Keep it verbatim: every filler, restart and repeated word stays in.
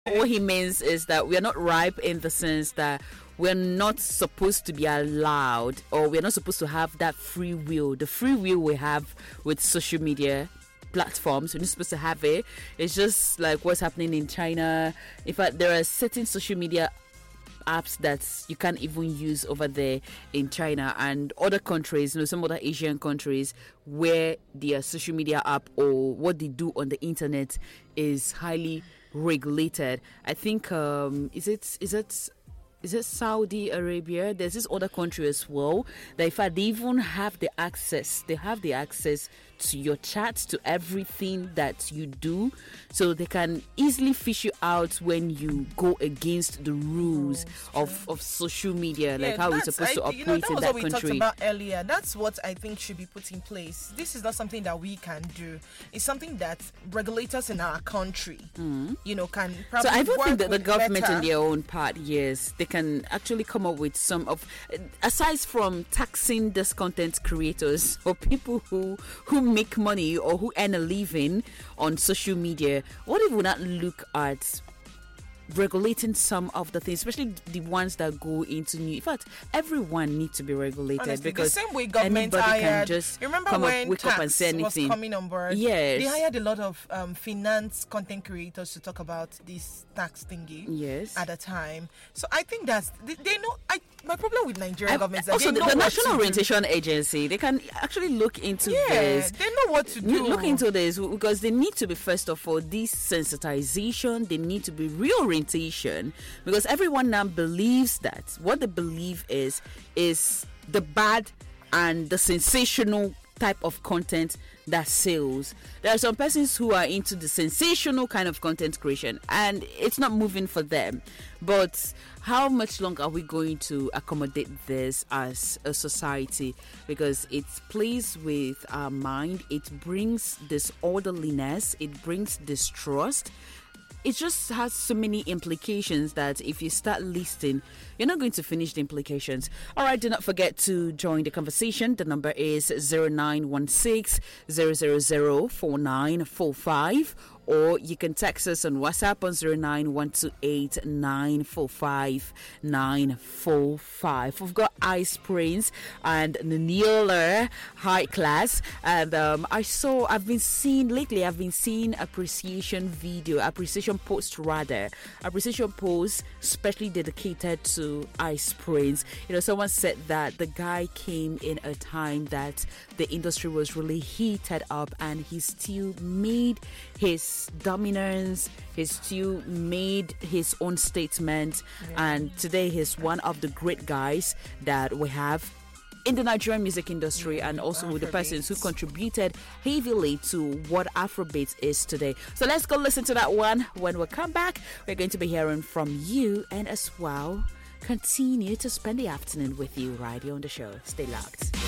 What he means is that we are not ripe in the sense that we're not supposed to be allowed, or we're not supposed to have that free will. The free will we have with social media platforms, we're not supposed to have it. It's just like what's happening in China. In fact, there are certain social media apps that you can't even use over there in China and other countries, you know, some other Asian countries where their social media app or what they do on the internet is highly regulated. I think um is it is it is it Saudi Arabia? There's this other country as well that in fact they even have the access they have the access to your chats, to everything that you do, so they can easily fish you out when you go against the rules oh, of, of social media, yeah, like how we're supposed I, to operate you know, that in was that what we country. talked about earlier. That's what I think should be put in place. This is not something that we can do. It's something that regulators in our country, mm. you know, can probably So I don't work think that the government better. on their own part, yes, they can actually come up with some of, aside from taxing these content creators or people who who make money or who earn a living on social media, what if we not look at regulating some of the things, especially the ones that go into new. In fact, everyone needs to be regulated. Honestly, because the same way government anybody hired, can just remember come when up, wake tax up and say anything. was coming on board? Yes, they hired a lot of um, finance content creators to talk about this tax thingy. Yes, at the time. So I think that's they, they know. I my problem with Nigerian I, government is that also they the, know the what National to Orientation do. Agency, they can actually look into yeah, this. they know what to do. Look into this because they need to be, first of all, desensitization. They need to be reorientation, because everyone now believes that what they believe is is the bad and the sensational type of content that sells. There are some persons who are into the sensational kind of content creation and it's not moving for them. But how much longer are we going to accommodate this as a society? Because it plays with our mind, it brings disorderliness, it brings distrust. It just has so many implications that if you start listing, you're not going to finish the implications. All right, do not forget to join the conversation. The number is zero nine one six, zero zero zero, four nine four five, or you can text us on WhatsApp on zero nine one two eight, nine four five, nine four five. We've got Ice Prince and Nanila High Class. And um, I saw, I've been seeing, lately I've been seeing appreciation video, appreciation post rather, appreciation post specially dedicated to Ice Prince. You know, someone said that the guy came in a time that the industry was really heated up and he still made his dominance, he still made his own statement, yeah. And today he's one of the great guys that we have in the Nigerian music industry, yeah, and also Afrobeats. The persons who contributed heavily to what Afrobeats is today. So let's go listen to that one. When we come back, we're going to be hearing from you, and as well continue to spend the afternoon with you right here on the show. Stay locked.